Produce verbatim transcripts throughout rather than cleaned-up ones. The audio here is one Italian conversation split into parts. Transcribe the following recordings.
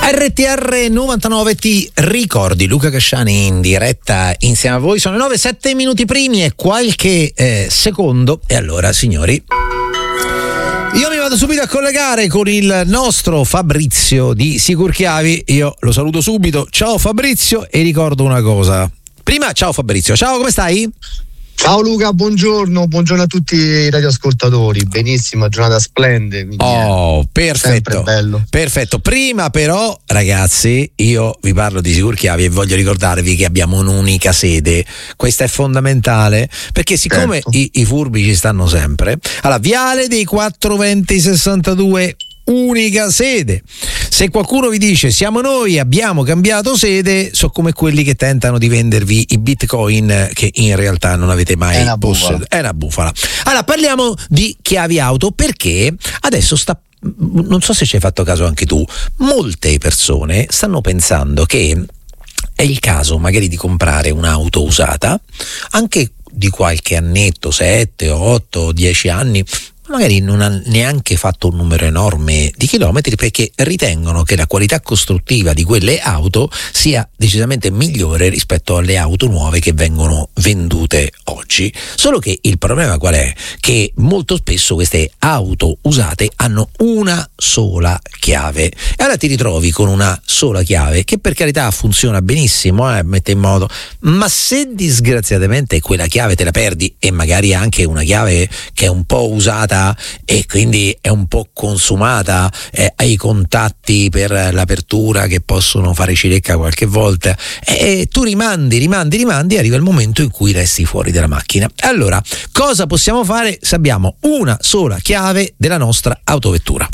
R T R novantanove ti ricordi, Luca Casciani in diretta insieme a voi. Sono le nove e sette minuti primi e qualche eh, secondo. E allora, signori, io mi vado subito a collegare con il nostro Fabrizio di Sicurchiavi. Io lo saluto subito. Ciao Fabrizio, e ricordo una cosa. Prima, ciao Fabrizio, ciao, come stai? Ciao Luca, buongiorno, buongiorno a tutti i radioascoltatori. Benissima, giornata splendida. Oh, perfetto. Bello. Perfetto. Prima però, ragazzi, io vi parlo di Sicurchiavi e voglio ricordarvi che abbiamo un'unica sede. Questa è fondamentale, perché siccome certo. i, i furbi ci stanno sempre. Allora, Viale dei quattro venti sessantadue, unica sede. Se qualcuno vi dice siamo noi, abbiamo cambiato sede, so come quelli che tentano di vendervi i bitcoin che in realtà non avete mai posseduto. È una bufala. Allora, parliamo di chiavi auto, perché adesso sta, non so se ci hai fatto caso anche tu, molte persone stanno pensando che è il caso magari di comprare un'auto usata, anche di qualche annetto, sette, otto, dieci anni, magari non ha neanche fatto un numero enorme di chilometri, perché ritengono che la qualità costruttiva di quelle auto sia decisamente migliore rispetto alle auto nuove che vengono vendute oggi. Solo che il problema qual è? Che molto spesso queste auto usate hanno una sola chiave, e allora ti ritrovi con una sola chiave che per carità funziona benissimo, eh, mette in modo, ma se disgraziatamente quella chiave te la perdi, e magari anche una chiave che è un po' usata e quindi è un po' consumata, eh, hai contatti per l'apertura che possono fare cilecca qualche volta, e tu rimandi, rimandi, rimandi e arriva il momento in cui resti fuori dalla macchina. Allora, cosa possiamo fare se abbiamo una sola chiave della nostra autovettura?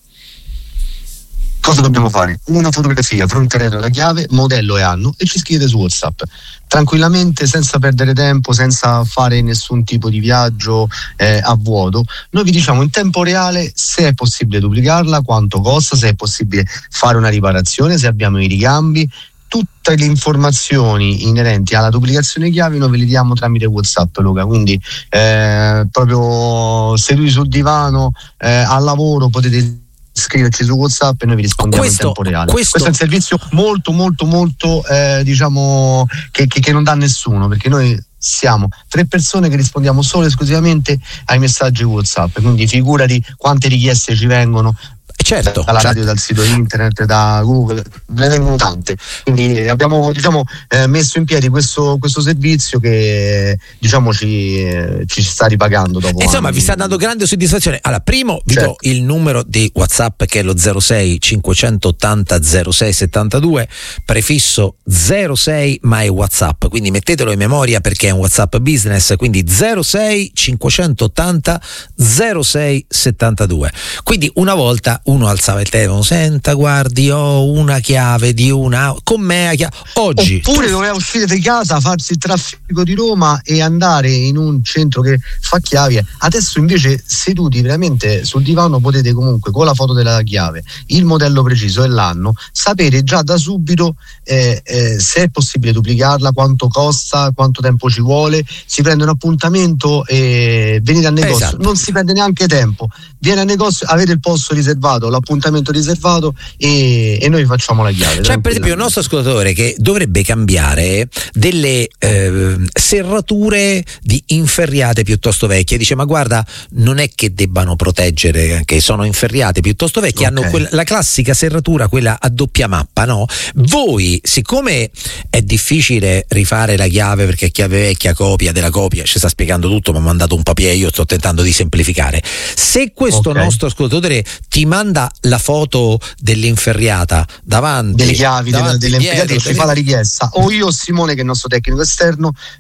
Cosa dobbiamo fare? Una fotografia frontaliera della chiave, modello e anno, e ci scrivete su WhatsApp tranquillamente, senza perdere tempo, senza fare nessun tipo di viaggio eh, a vuoto. Noi vi diciamo in tempo reale se è possibile duplicarla, quanto costa, se è possibile fare una riparazione, se abbiamo i ricambi. Tutte le informazioni inerenti alla duplicazione chiavi noi ve le diamo tramite WhatsApp, Luca, quindi eh, proprio seduti sul divano eh, al lavoro potete scriverci su WhatsApp e noi vi rispondiamo questo, in tempo reale. Questo... questo è un servizio molto molto molto eh, diciamo che, che, che non dà nessuno, perché noi siamo tre persone che rispondiamo solo e esclusivamente ai messaggi WhatsApp, quindi figurati quante richieste ci vengono. Certo, dalla certo. radio, dal sito internet, da Google, ne vengono tante. Quindi abbiamo diciamo eh, messo in piedi questo, questo servizio che diciamo ci, eh, ci sta ripagando dopo. Insomma, anni. Vi sta dando grande soddisfazione. Allora, primo vi certo. do il numero di WhatsApp, che è lo zero sei cinquecentoottanta zero sei settantadue, prefisso zero sei, ma è WhatsApp, quindi mettetelo in memoria perché è un WhatsApp business, quindi zero sei cinquecentoottanta zero sei settantadue. Quindi una volta uno alzava il telefono, senta, guardi, ho una chiave di una con me, chiave. Oggi oppure doveva uscire di casa, farsi il traffico di Roma e andare in un centro che fa chiavi. Adesso invece seduti veramente sul divano potete comunque, con la foto della chiave, il modello preciso e l'anno, sapere già da subito eh, eh, se è possibile duplicarla, quanto costa, quanto tempo ci vuole. Si prende un appuntamento e venite al negozio, esatto. Non si perde neanche tempo, viene al negozio, avete il posto riservato, l'appuntamento riservato e, e noi facciamo la chiave. C'è per esempio il nostro ascoltatore che dovrebbe cambiare delle eh, serrature di inferriate piuttosto vecchie, dice ma guarda, non è che debbano proteggere, che sono inferriate piuttosto vecchie, okay. Hanno quella, la classica serratura, quella a doppia mappa, no? Voi, siccome è difficile rifare la chiave perché chiave vecchia, copia della copia, ci sta spiegando tutto, mi ha mandato un papier, io sto tentando di semplificare. Se questo okay. nostro ascoltatore ti manda la foto dell'inferriata davanti, delle chiavi, davanti delle, delle inferriate, ci fa la richiesta, o io o Simone, che è il nostro tecnico esterno,